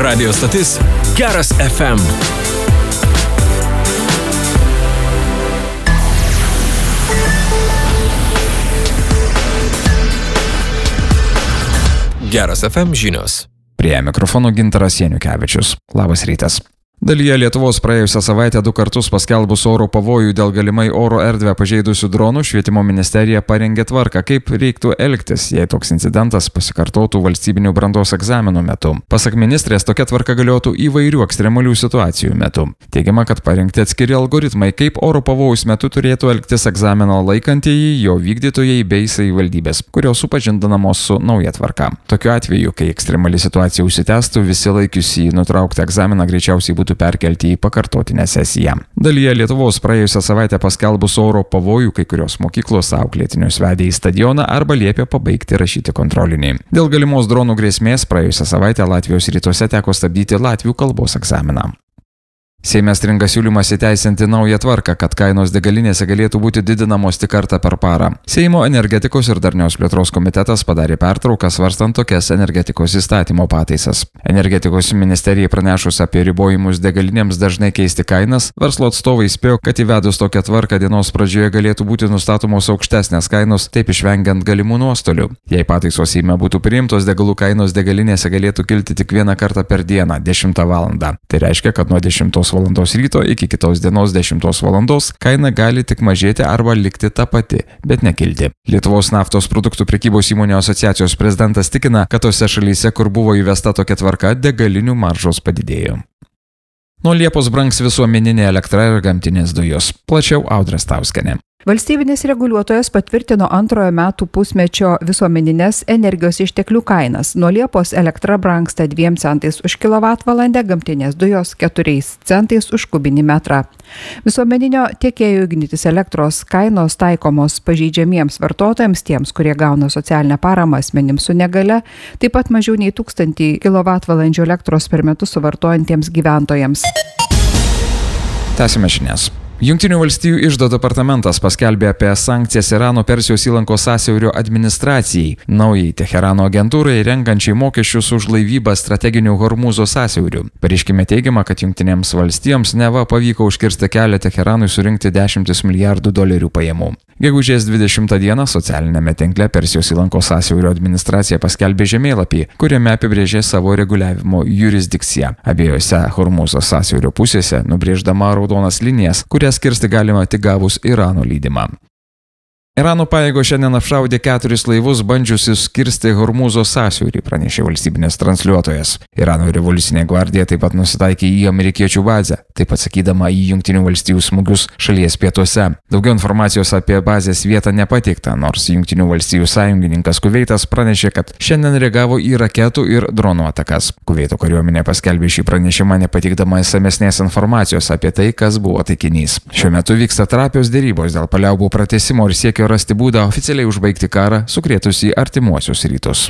Radio stotis Geras FM. Geras FM žinios. Prie mikrofono Gintaras Janukevičius. Labas rytas. Dalyje Lietuvos praėjusią savaitę 2 kartus paskelbus oro pavojų dėl galimai oro erdvę pažeidusių dronų, Švietimo ministerija parengė tvarką, kaip reiktų elgtis, jei toks incidentas pasikartotų valstybinių brandos egzaminų metu. Pasak ministrės, tokia tvarka galiotų įvairių ekstremalių situacijų metu. Teigiama, kad parengti atskiri algoritmai, kaip oro pavojus metu turėtų elgtis egzamino laikantieji, jo vykdytojai bei savivaldybės, kurios supažindinamos su nauja tvarka. Tokiu atveju, kai ekstremali situacija užsitęstų, visi laikiusi nutraukti egzaminą greičiausiai būtų perkelti į pakartotinę sesiją. Dalyje Lietuvos praėjusią savaitę paskelbus oro pavojų, kai kurios mokyklos auklėtinius vedė į stadioną arba liepė pabaigti rašyti kontrolinį. Dėl galimos dronų grėsmės praėjusią savaitę Latvijos rytuose teko stabdyti latvių kalbos egzaminą. Seime stringa siūlymas įteisinti naują tvarką, kad kainos degalinėse galėtų būti didinamos tik kartą per parą. Seimo energetikos ir darnios plėtros komitetas padarė pertrauką svarstant tokias energetikos įstatymo pataisas. Energetikos ministerijai pranešus apie ribojimus degalinėms dažnai keisti kainas, verslo atstovai spėjo, kad įvedus tokią tvarką dienos pradžioje galėtų būti nustatomos aukštesnės kainos, taip išvengiant galimų nuostolių. Jei pataisos Seime būtų priimtos, degalų kainos degalinėse galėtų kilti tik vieną kartą per dieną, 10 valandą. Tai reiškia, kad nuo 10 valandos ryto iki kitos dienos 10 valandos kaina gali tik mažėti arba likti ta pati, bet nekilti. Lietuvos naftos produktų prekybos įmonių asociacijos prezidentas tikina, kad tose šalyse, kur buvo įvesta tokia tvarka, degalinių maržos padidėjo. Nuo Liepos brangs visuomeninė elektra ir gamtinės dujos. Plačiau Audra Stauskienė. Valstybinis reguliuotojas patvirtino antrojo metų pusmečio visuomeninės energijos išteklių kainas. Nuo Liepos elektra brangsta 2 centais už kilovatvalandę, gamtinės dujos 4 centais už kubinį metrą. Visuomeninio tiekėjų Ignitis elektros kainos taikomos pažeidžiamiems vartotojams, tiems, kurie gauna socialinę paramą asmenims su negalia, taip pat mažiau nei 1000 kWh elektros per metus suvartojantiems gyventojams. Tęsime žinias. Jungtinių valstijų iždo departamentas paskelbė apie sankcijas Irano Persijos įlankos sąsiaurio administracijai, naujai Teherano agentūrai renkančiai mokesčius už laivybą strateginių Hormūzo sąsiaurių. Pareiškime teigiama, kad Jungtinėms valstijoms neva pavyko užkirsti kelią Teheranui surinkti $10 milijardų pajamų. Gegužės 20 dieną socialinėme tinkle Persijos įlankos sąsiaurio administracija paskelbė žemėlapį, kuriame apibrėžė savo reguliavimo jurisdikciją. Abiejose Hormūzo sąsiaurio pusėse nubrėždama raudonas linijas, kurias kirsti galima tik gavus Irano leidimą. Irano pajėgos šiandien apšaudė 4 laivus bandžiusius kirsti Hormūzo sąsiaurį, pranešė valstybinės transliuotojas. Irano revoliucinė gvardija taip pat nusitaikė į amerikiečių bazę, taip atsakydama į Jungtinių valstijų smūgius šalies pietuose. Daugiau informacijos apie bazės vietą nepateikta, nors Jungtinių valstijų sąjungininkas Kuveitas pranešė, kad šiandien reagavo į raketų ir dronų atakas. Kuveito kariuomenė paskelbė šį pranešimą nepateikdama esamesnės informacijos apie tai, kas buvo taikinys. Šiuo metu vyksta trapios derybos dėl paliaubų pratęsimo ir siekio rasti būdą oficialiai užbaigti karą, sukrėtusį artimuosius rytus.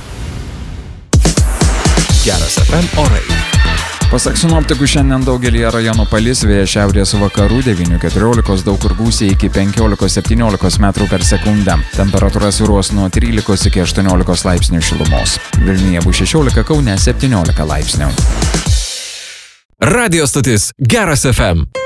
Geras FM orai. Pasak sinoptikų, šiandien daugelį rajonų palis, vėjas šiaurės vakarų 9–14, daug kur gūsiai iki 15–17 metrų per sekundę. Temperatūra svyruos nuo 13 iki 18 laipsnių šilumos. Vilniuje bus 16, Kaune 17 laipsnių. Radio stotis Geras FM.